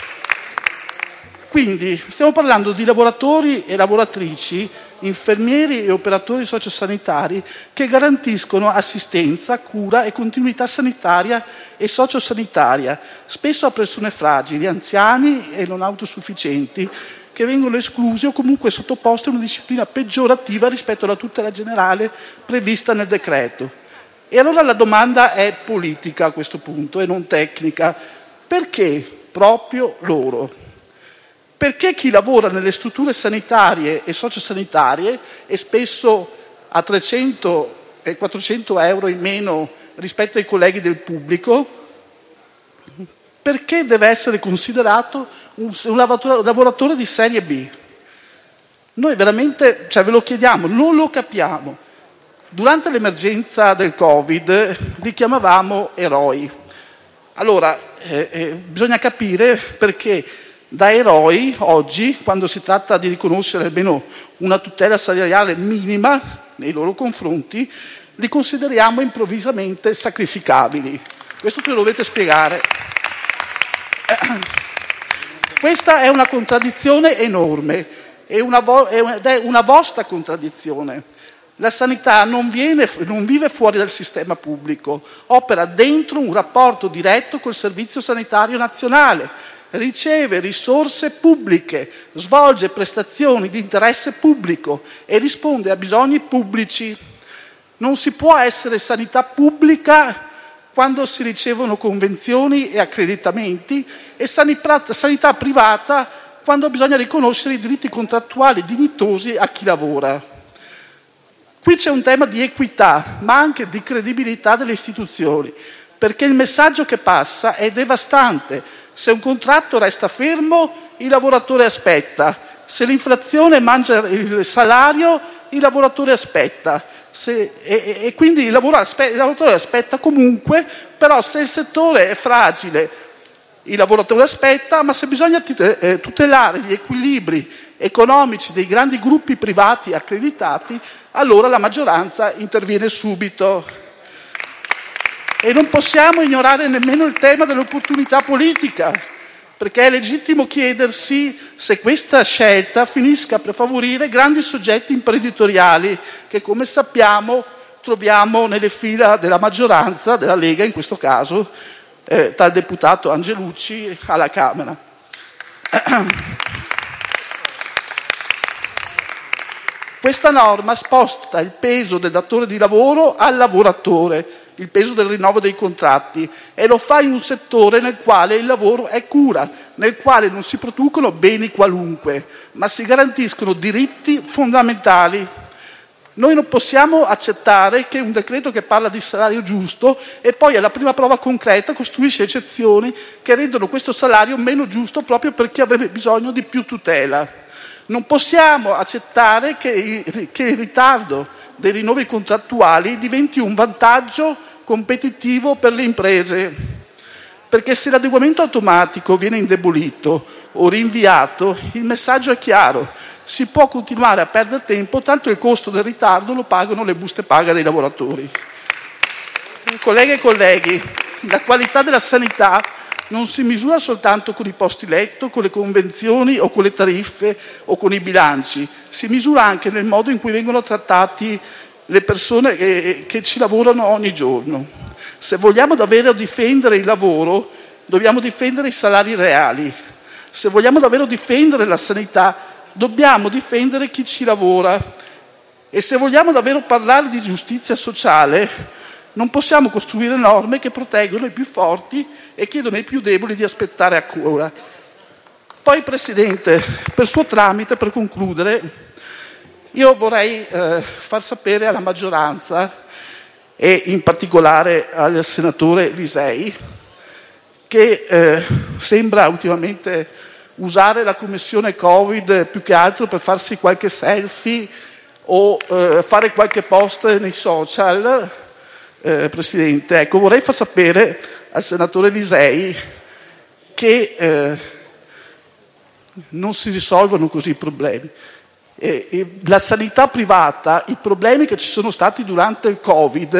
Quindi stiamo parlando di lavoratori e lavoratrici, infermieri e operatori sociosanitari che garantiscono assistenza, cura e continuità sanitaria e sociosanitaria, spesso a persone fragili, anziani e non autosufficienti, che vengono esclusi o comunque sottoposti a una disciplina peggiorativa rispetto alla tutela generale prevista nel decreto. E allora la domanda è politica a questo punto e non tecnica. Perché proprio loro? Perché chi lavora nelle strutture sanitarie e sociosanitarie e spesso a trecento e quattrocento euro in meno rispetto ai colleghi del pubblico, perché deve essere considerato un, un lavoratore di serie B? Noi veramente, cioè ve lo chiediamo, non lo capiamo. Durante l'emergenza del Covid li chiamavamo eroi. Allora, eh, eh, bisogna capire perché da eroi oggi, quando si tratta di riconoscere almeno una tutela salariale minima nei loro confronti, li consideriamo improvvisamente sacrificabili. Questo te lo dovete spiegare. Questa è una contraddizione enorme è una vo- ed è una vostra contraddizione. La sanità non, viene, non vive fuori dal sistema pubblico, opera dentro un rapporto diretto col Servizio Sanitario Nazionale, riceve risorse pubbliche, svolge prestazioni di interesse pubblico e risponde a bisogni pubblici. Non si può essere sanità pubblica quando si ricevono convenzioni e accreditamenti e sanità privata quando bisogna riconoscere i diritti contrattuali dignitosi a chi lavora. Qui c'è un tema di equità, ma anche di credibilità delle istituzioni, perché il messaggio che passa è devastante. Se un contratto resta fermo, il lavoratore aspetta. Se l'inflazione mangia il salario, il lavoratore aspetta. Se, e, e quindi il, lavoro aspe, il lavoratore aspetta comunque, però se il settore è fragile, il lavoratore aspetta, ma se bisogna tutelare gli equilibri economici dei grandi gruppi privati accreditati, allora la maggioranza interviene subito. E non possiamo ignorare nemmeno il tema dell'opportunità politica, perché è legittimo chiedersi se questa scelta finisca per favorire grandi soggetti imprenditoriali che, come sappiamo, troviamo nelle fila della maggioranza, della Lega in questo caso, eh, tal deputato Angelucci alla Camera. Questa norma sposta il peso del datore di lavoro al lavoratore, il peso del rinnovo dei contratti, e lo fa in un settore nel quale il lavoro è cura, nel quale non si producono beni qualunque, ma si garantiscono diritti fondamentali. Noi non possiamo accettare che un decreto che parla di salario giusto e poi alla prima prova concreta costruisce eccezioni che rendono questo salario meno giusto proprio per chi avrebbe bisogno di più tutela. Non possiamo accettare che, che il ritardo dei rinnovi contrattuali diventi un vantaggio competitivo per le imprese, perché se l'adeguamento automatico viene indebolito o rinviato, il messaggio è chiaro: si può continuare a perdere tempo, tanto il costo del ritardo lo pagano le buste paga dei lavoratori. Colleghe e colleghi, la qualità della sanità non si misura soltanto con i posti letto, con le convenzioni o con le tariffe o con i bilanci, si misura anche nel modo in cui vengono trattati le persone che, che ci lavorano ogni giorno. Se vogliamo davvero difendere il lavoro, dobbiamo difendere i salari reali. Se vogliamo davvero difendere la sanità, dobbiamo difendere chi ci lavora. E se vogliamo davvero parlare di giustizia sociale, non possiamo costruire norme che proteggono i più forti e chiedono ai più deboli di aspettare ancora. Poi, Presidente, per suo tramite, per concludere, io vorrei eh, far sapere alla maggioranza e in particolare al senatore Lisei, che eh, sembra ultimamente usare la commissione Covid più che altro per farsi qualche selfie o eh, fare qualche post nei social, eh, Presidente. Ecco, vorrei far sapere al senatore Lisei che eh, non si risolvono così i problemi. E, e la sanità privata, i problemi che ci sono stati durante il Covid